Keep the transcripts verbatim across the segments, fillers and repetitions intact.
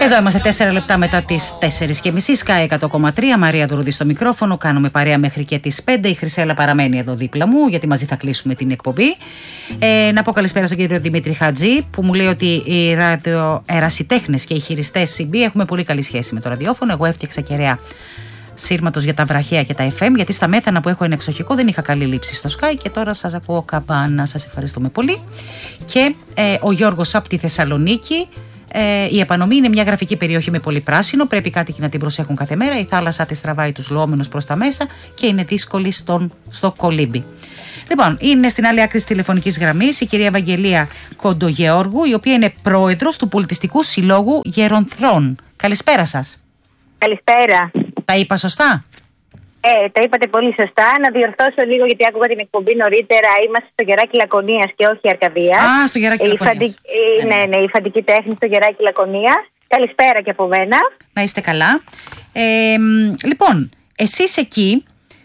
Εδώ είμαστε τέσσερα λεπτά μετά τις τέσσερις και μισή. Sky εκατό κόμμα τρία. Μαρία Δουρούδη στο μικρόφωνο. Κάνουμε παρέα μέχρι και τις πέντε. Η Χρυσέλα παραμένει εδώ δίπλα μου, γιατί μαζί θα κλείσουμε την εκπομπή. Ε, να πω καλησπέρα στον κύριο Δημήτρη Χατζή, που μου λέει ότι οι ραδιοερασιτέχνες και οι χειριστές σι μπι έχουμε πολύ καλή σχέση με το ραδιόφωνο. Εγώ έφτιαξα κεραία σύρματος για τα βραχαία και τα εφ εμ, γιατί στα μέθανα που έχω ένα εξοχικό δεν είχα καλή λήψη στο Sky και τώρα σας ακούω καμπάνα. Σας ευχαριστούμε πολύ. Και ε, ο Γιώργος από τη Θεσσαλονίκη. Ε, η επανομή είναι μια γραφική περιοχή με πολύ πράσινο. Πρέπει κάτοικοι να την προσέχουν κάθε μέρα. Η θάλασσα της τραβάει τους λουόμενους προς τα μέσα και είναι δύσκολη στον, στο κολύμπι. Λοιπόν, είναι στην άλλη άκρη της τηλεφωνικής γραμμής η κυρία Ευαγγελία Κοντογεώργου, η οποία είναι πρόεδρος του Πολιτιστικού Συλλόγου Γερονθρών. Καλησπέρα σας. Καλησπέρα. Τα είπα σωστά? Ε, τα είπατε πολύ σωστά. Να διορθώσω λίγο, γιατί άκουγα την εκπομπή νωρίτερα. Είμαστε στο Γεράκι Λακωνίας και όχι Αρκαδίας. Α, στο Γεράκι Λακωνίας. Φαντι... Ε, ναι, ναι, η φαντική τέχνη στο Γεράκι Λακωνίας. Καλησπέρα και από μένα. Να είστε καλά. Ε, λοιπόν, εσείς εκεί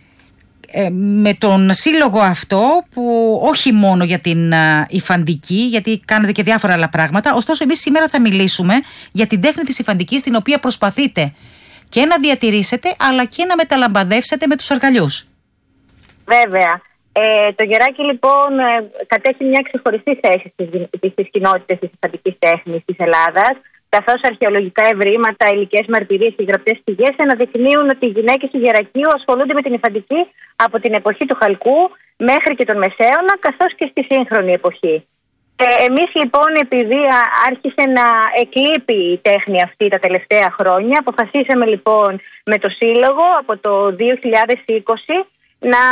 ε, με τον σύλλογο αυτό, που όχι μόνο για την α, υφαντική, γιατί κάνετε και διάφορα άλλα πράγματα, ωστόσο εμείς σήμερα θα μιλήσουμε για την τέχνη της υφαντικής, την οποία προσπαθείτε και να διατηρήσετε, αλλά και να μεταλαμπαδεύσετε με τους αργαλιούς. Βέβαια. Ε, το Γεράκι λοιπόν ε, κατέχει μια ξεχωριστή θέση στις, στις κοινότητες της υφαντικής τέχνης της Ελλάδας, καθώς αρχαιολογικά ευρήματα, υλικές μαρτυρίες και γραπτές πηγές αναδεικνύουν ότι οι γυναίκες του Γερακείου ασχολούνται με την υφαντική από την εποχή του Χαλκού μέχρι και τον Μεσαίωνα, καθώς και στη σύγχρονη εποχή. Ε, εμείς λοιπόν, επειδή άρχισε να εκλείπει η τέχνη αυτή τα τελευταία χρόνια, αποφασίσαμε λοιπόν με το Σύλλογο από το δύο χιλιάδες είκοσι να,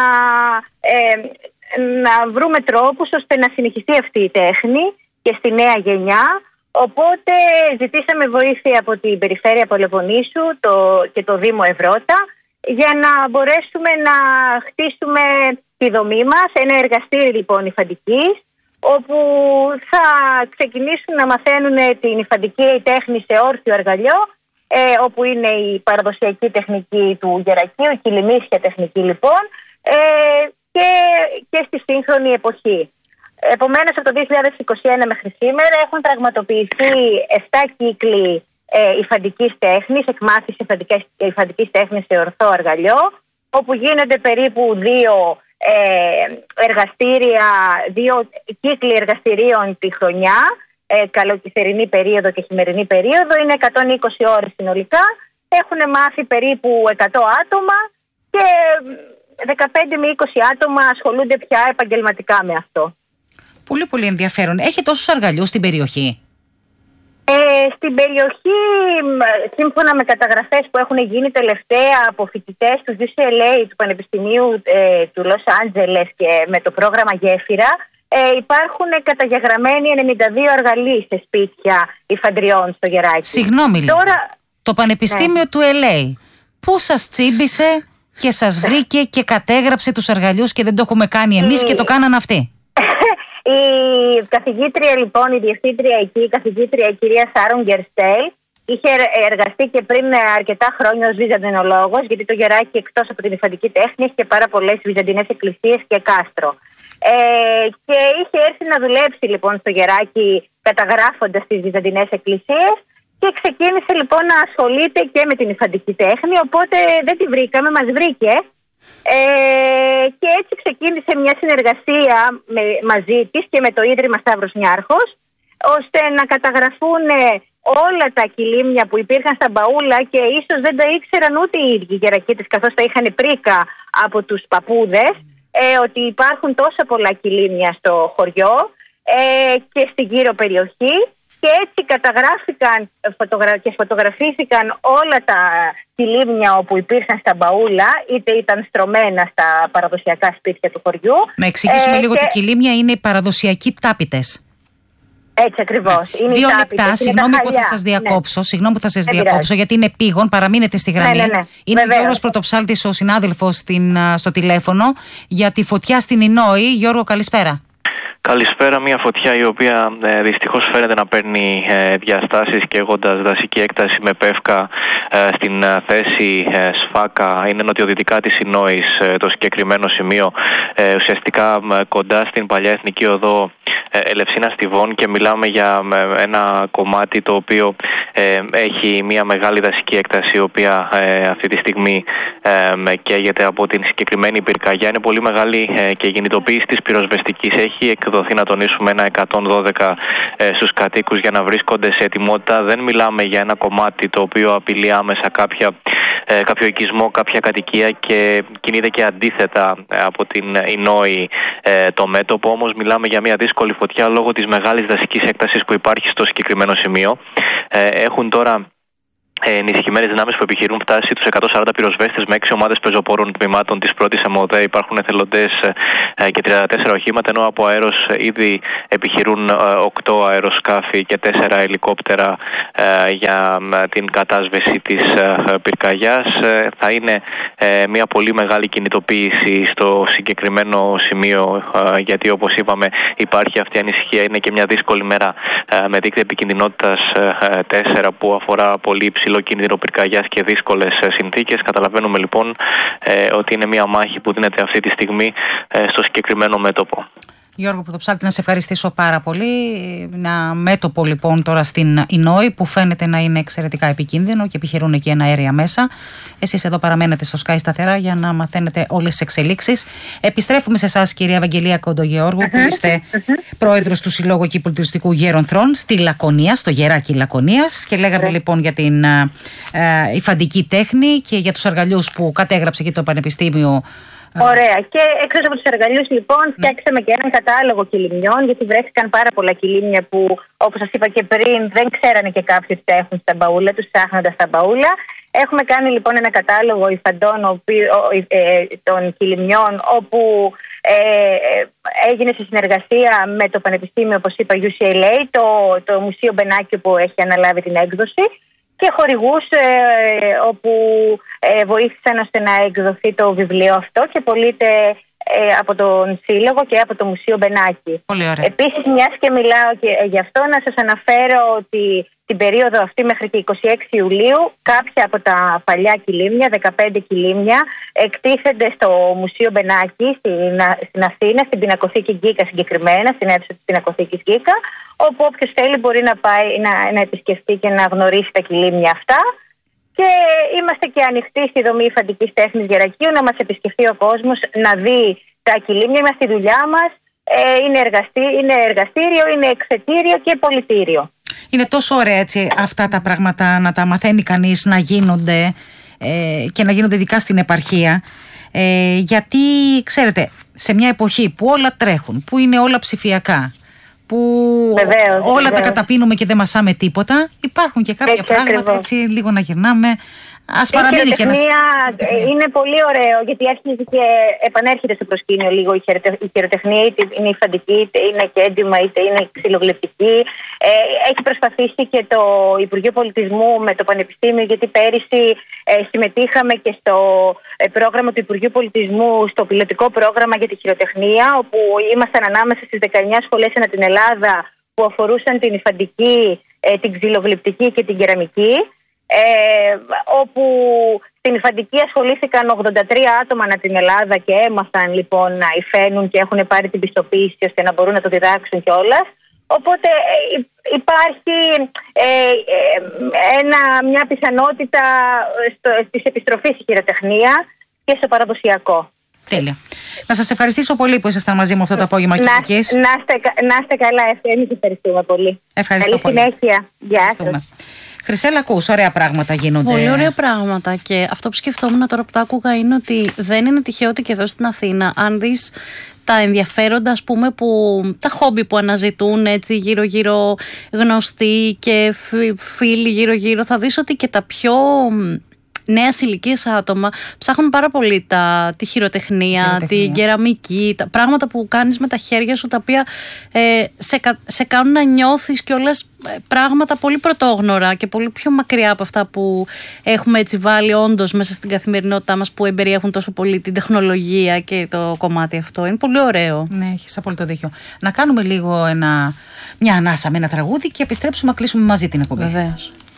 ε, να βρούμε τρόπους ώστε να συνεχιστεί αυτή η τέχνη και στη νέα γενιά. Οπότε ζητήσαμε βοήθεια από την Περιφέρεια Πελοποννήσου το, και το Δήμο Ευρώτα για να μπορέσουμε να χτίσουμε τη δομή μας, ένα εργαστήρι λοιπόν υφαντικής, όπου θα ξεκινήσουν να μαθαίνουν την υφαντική τέχνη σε όρθιο αργαλιό, ε, όπου είναι η παραδοσιακή τεχνική του Γερακείου, η κιλιμίσια τεχνική λοιπόν, ε, και, και στη σύγχρονη εποχή. Επομένως, από το δύο χιλιάδες είκοσι ένα μέχρι σήμερα έχουν πραγματοποιηθεί επτά κύκλοι ε, υφαντικής τέχνης, εκμάθηση υφαντικής τέχνης σε ορθό αργαλιό, όπου γίνονται περίπου δύο Ε, εργαστήρια, δύο κύκλοι εργαστηρίων τη χρονιά, ε, καλοκαιρινή περίοδο και χειμερινή περίοδο. Είναι εκατόν είκοσι ώρες συνολικά. Έχουν μάθει περίπου εκατό άτομα και δεκαπέντε με είκοσι άτομα ασχολούνται πια επαγγελματικά με αυτό. Πολύ πολύ ενδιαφέρον. Έχει τόσους αργαλιούς στην περιοχή? Ε, στην περιοχή, σύμφωνα με καταγραφές που έχουν γίνει τελευταία από φοιτητές του γιου σι ελ έι, του Πανεπιστημίου ε, του Λος Άντζελες και με το πρόγραμμα Γέφυρα, ε, υπάρχουν καταγεγραμμένοι ενενήντα δύο αργαλείς σε σπίτια υφαντριών στο Γεράκι. Συγγνώμη, Τώρα... το Πανεπιστήμιο ναι. του ελ έι, πού σας τσίμπησε και σας βρήκε και κατέγραψε τους αργαλιούς και δεν το έχουμε κάνει εμείς και το κάναν αυτοί? Η καθηγήτρια λοιπόν, η διευθύντρια εκεί, η καθηγήτρια η κυρία Σάρον Γκερστέλ, είχε εργαστεί και πριν αρκετά χρόνια ως βυζαντινολόγος, γιατί το Γεράκι εκτός από την υφαντική τέχνη έχει και πάρα πολλές βυζαντινές εκκλησίες και κάστρο. Ε, και είχε έρθει να δουλέψει λοιπόν στο Γεράκι καταγράφοντας τις βυζαντινές εκκλησίες και ξεκίνησε λοιπόν να ασχολείται και με την υφαντική τέχνη, οπότε δεν τη βρήκαμε, μας βρήκε. Ε, και έτσι ξεκίνησε μια συνεργασία με, μαζί της και με το Ίδρυμα Σταύρος Νιάρχος, ώστε να καταγραφούν όλα τα κιλίμια που υπήρχαν στα μπαούλα και ίσως δεν τα ήξεραν ούτε οι ίδιοι γερακίτες, καθώς τα είχαν πρίκα από τους παππούδες, ε, ότι υπάρχουν τόσα πολλά κιλίμια στο χωριό ε, και στην γύρω περιοχή. Και έτσι καταγράφηκαν και φωτογραφήθηκαν όλα τα κιλίμια όπου υπήρχαν στα μπαούλα, είτε ήταν στρωμένα στα παραδοσιακά σπίτια του χωριού. Να εξηγήσουμε ε, λίγο και... ότι κιλίμια είναι οι παραδοσιακοί τάπητες. Έτσι ακριβώς. Είναι Δύο τάπητες, λεπτά, συγγνώμη που θα σας διακόψω, ναι. συγγνώμη που θα σας διακόψω, πειράζει. Γιατί είναι επίγον, παραμείνετε στη γραμμή. Ναι, ναι, ναι. Είναι ο Γιώργος Πρωτοψάλτης, ο συνάδελφος στην, στο τηλέφωνο, για τη φωτιά στην Ινόη. Γιώργο, καλησπέρα. Καλησπέρα. Μια φωτιά η οποία ε, δυστυχώς φαίνεται να παίρνει ε, διαστάσεις και έχοντας δασική έκταση με πεύκα ε, στην ε, θέση ε, Σφάκα. Είναι νοτιοδυτικά της Ινόης ε, το συγκεκριμένο σημείο, ε, ουσιαστικά ε, κοντά στην παλιά εθνική οδό ε, Ελευσίνα Στιβών, και μιλάμε για ε, ένα κομμάτι το οποίο ε, έχει μια μεγάλη δασική έκταση, η οποία ε, αυτή τη στιγμή ε, καίγεται από την συγκεκριμένη πυρκαγιά. Είναι πολύ μεγάλη ε, και η κινητοποίηση της πυροσβεστικής έχει εκδοθεί, να τονίσουμε, ένα εκατόν δώδεκα ε, στους κατοίκους για να βρίσκονται σε ετοιμότητα. Δεν μιλάμε για ένα κομμάτι το οποίο απειλεί άμεσα κάποια, ε, κάποιο οικισμό, κάποια κατοικία, και κινείται και αντίθετα ε, από την Ινόη ε, το μέτωπο. Όμως μιλάμε για μια δύσκολη φωτιά λόγω της μεγάλης δασικής έκτασης που υπάρχει στο συγκεκριμένο σημείο. Ε, έχουν τώρα ενισχυμένες δυνάμεις που επιχειρούν φτάσει τους εκατόν σαράντα πυροσβέστες με έξι ομάδες πεζοπόρων τμήματων της πρώτης ΕΜΟΔΕ. Υπάρχουν εθελοντές και τριάντα τέσσερα οχήματα, ενώ από αέρος ήδη επιχειρούν οκτώ αεροσκάφη και τέσσερα ελικόπτερα για την κατάσβεση της πυρκαγιάς. Θα είναι μια πολύ μεγάλη κινητοποίηση στο συγκεκριμένο σημείο, γιατί όπως είπαμε υπάρχει αυτή η ανησυχία. Είναι και μια δύσκολη μέρα με δείκτη επικινδυνότητας τέσσερα που αφορά πολύ υψηλό κίνδυνο πυρκαγιάς και δύσκολες συνθήκες. Καταλαβαίνουμε λοιπόν ε, ότι είναι μια μάχη που δίνεται αυτή τη στιγμή ε, στο συγκεκριμένο μέτωπο. Γιώργο Πρωτοψάλτη, να σε ευχαριστήσω πάρα πολύ. Ένα μέτωπο λοιπόν τώρα στην Ινόη που φαίνεται να είναι εξαιρετικά επικίνδυνο και επιχειρούν εκεί ένα αέρια μέσα. Εσείς εδώ παραμένετε στο Sky σταθερά για να μαθαίνετε όλες τις εξελίξεις. Επιστρέφουμε σε εσάς, κυρία Ευαγγελία Κοντογεώργου, που είστε πρόεδρος του Συλλόγου εκεί Πολιτιστικού Γέρονθρων στη Λακωνία, στο Γεράκι Λακωνίας, και λέγαμε λοιπόν για την ε, ε, υφαντική τέχνη και για τους αργαλιούς που κατέγραψε εκεί το Πανεπιστήμιο. Ωραία. Και έξω από τους εργαλείους, λοιπόν, φτιάξαμε και έναν κατάλογο κυλιμιών, γιατί βρέθηκαν πάρα πολλά κυλίμια που, όπως σας είπα και πριν, δεν ξέρανε και κάποιοι ότι τα έχουν στα μπαούλα τους, ψάχνοντας τα μπαούλα. Έχουμε κάνει λοιπόν ένα κατάλογο υφαντών ε, των κυλιμιών, όπου ε, έγινε σε συνεργασία με το Πανεπιστήμιο, όπως είπα, γιου σι ελ έι, το, το Μουσείο Μπενάκιο που έχει αναλάβει την έκδοση, και χορηγούς ε, όπου ε, βοήθησαν ώστε να εκδοθεί το βιβλίο αυτό και πωλείται ε, από τον Σύλλογο και από το Μουσείο Μπενάκη. Πολύ ωραία. Επίσης, μιας και μιλάω και γι' αυτό, να σας αναφέρω ότι την περίοδο αυτή μέχρι και είκοσι έξι Ιουλίου κάποια από τα παλιά κυλίμια, δεκαπέντε κυλίμια, εκτίθενται στο Μουσείο Μπενάκη στην, στην Αθήνα, στην Πινακοθήκη Γκίκα συγκεκριμένα, στην αίθουσα της Πινακοθήκης Γκίκα, όπου όποιος θέλει μπορεί να πάει να, να επισκεφτεί και να γνωρίσει τα κυλίμια αυτά. Και είμαστε και ανοιχτοί στη δομή υφαντικής τέχνης Γερακείου να μας επισκεφτεί ο κόσμος, να δει τα κυλίμια. Είμαστε στη δουλειά μας, ε, είναι, εργαστή, είναι εργαστήριο, είναι εκθετήριο και πολιτήριο. Είναι τόσο ωραία έτσι αυτά τα πράγματα να τα μαθαίνει κανείς να γίνονται ε, και να γίνονται ειδικά στην επαρχία, ε, γιατί ξέρετε, σε μια εποχή που όλα τρέχουν, που είναι όλα ψηφιακά, που βεβαίως, όλα βεβαίως. τα καταπίνουμε και δεν μασάμε τίποτα, υπάρχουν και κάποια έτσι, πράγματα ακριβώς. Έτσι λίγο να γυρνάμε. Ας παραμείνει και ένας... Είναι πολύ ωραίο, γιατί αρχίζει και επανέρχεται στο προσκήνιο λίγο η, χειροτε... η χειροτεχνία, είτε είναι υφαντική, είτε είναι και έντυμα, είτε είναι ξυλογλυπτική. Ε, έχει προσπαθήσει και το Υπουργείο Πολιτισμού με το Πανεπιστήμιο, γιατί πέρυσι ε, συμμετείχαμε και στο ε, πρόγραμμα του Υπουργείου Πολιτισμού, στο πιλωτικό πρόγραμμα για τη χειροτεχνία, όπου ήμασταν ανάμεσα στις δεκαεννιά σχολές ανά την Ελλάδα που αφορούσαν την υφαντική, ε, την ξυλογλυπτική και την κεραμική. Ε, όπου στην υφαντική ασχολήθηκαν ογδόντα τρία άτομα ανά την Ελλάδα και έμαθαν λοιπόν να υφαίνουν και έχουν πάρει την πιστοποίηση ώστε να μπορούν να το διδάξουν κιόλας. Οπότε ε, υπάρχει ε, ε, ένα, μια πιθανότητα στο, της επιστροφής στη χειροτεχνία και στο παραδοσιακό. Τέλεια. Να σας ευχαριστήσω πολύ που ήσασταν μαζί μου αυτό το απόγευμα, Κυριακής. Να, να, να είστε καλά, εμείς ευχαριστούμε πολύ. Ευχαριστώ Καλή πολύ. συνέχεια. Γεια σας. Χρυσέλα, ακούς, ωραία πράγματα γίνονται. Πολύ ωραία πράγματα, και αυτό που σκεφτόμουν τώρα που το άκουγα είναι ότι δεν είναι τυχαίο ότι και εδώ στην Αθήνα, αν δεις τα ενδιαφέροντα, ας πούμε, που, τα χόμπι που αναζητούν έτσι γύρω-γύρω γνωστοί και φίλοι γύρω-γύρω, θα δεις ότι και τα πιο νέας ηλικίας άτομα ψάχνουν πάρα πολύ τα, τη χειροτεχνία, χειροτεχνία, την κεραμική, τα πράγματα που κάνεις με τα χέρια σου, τα οποία ε, σε, σε κάνουν να νιώθεις κιόλας πράγματα πολύ πρωτόγνωρα και πολύ πιο μακριά από αυτά που έχουμε έτσι βάλει όντως μέσα στην καθημερινότητά μας, που εμπεριέχουν τόσο πολύ την τεχνολογία και το κομμάτι αυτό. Είναι πολύ ωραίο. Ναι, έχεις απόλυτο δίκιο. Να κάνουμε λίγο ένα, μια ανάσα με ένα τραγούδι και επιστρέψουμε να κλείσουμε μαζί την εκπομπή. Βεβαίως.